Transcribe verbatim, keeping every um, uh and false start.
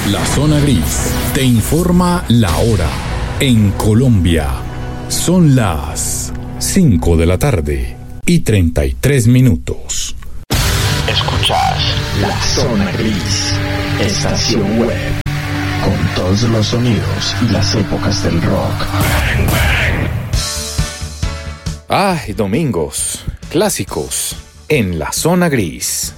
La Zona Gris te informa la hora. En Colombia son las cinco de la tarde y treinta y tres minutos. Escuchás La Zona Gris, estación web, con todos los sonidos y las épocas del rock. Ay, domingos clásicos en La Zona Gris.